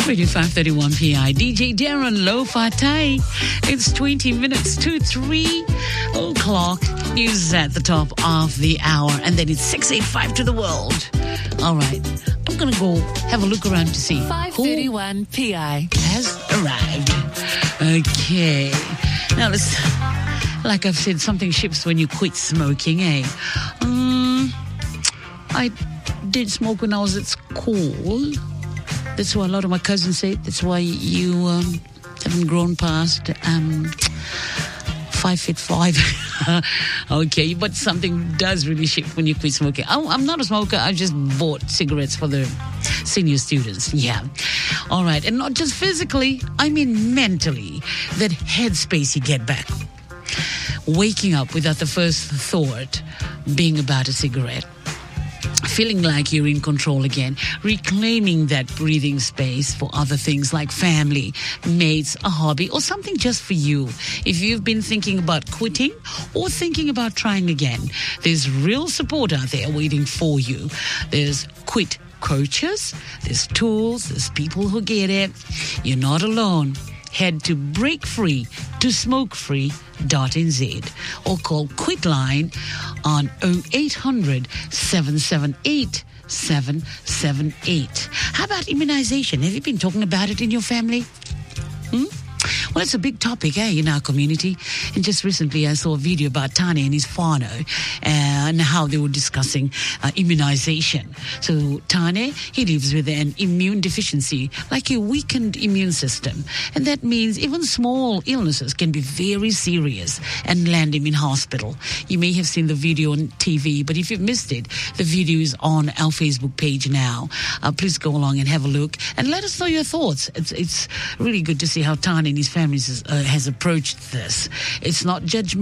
Radio 531 PI. DJ Darren Lo-Fi Tai. It's 20 minutes to 3 o'clock. News at the top of the hour. And then it's 6:85 to the world. All right. I'm going to go have a look around to see 531 PI has arrived. Okay. Now, like I've said, something shifts when you quit smoking, eh? I did smoke when I was at school. That's why a lot of my cousins say. That's why you haven't grown past 5'5". Okay, but something does really shift when you quit smoking. I'm not a smoker. I just bought cigarettes for the senior students. Yeah. All right. And not just physically, I mean mentally. That headspace you get back. Waking up without the first thought being about a cigarette. Feeling like you're in control again, reclaiming that breathing space for other things like family, mates, a hobby, or something just for you. If you've been thinking about quitting or thinking about trying again, there's real support out there waiting for you. There's quit coaches, there's tools, there's people who get it. You're not alone. Head to breakfree.smokefree.nz or call Quitline on 0800 778 778. How about immunization? Have you been talking about it in your family? Well, it's a big topic, in our community. And just recently I saw a video about Tane and his whānau and how they were discussing immunization. So Tane, he lives with an immune deficiency, like a weakened immune system. And that means even small illnesses can be very serious and land him in hospital. You may have seen the video on TV, but if you've missed it, the video is on our Facebook page now. Please go along and have a look and let us know your thoughts. It's really good to see how Tane and his family has approached this. It's not judgmental.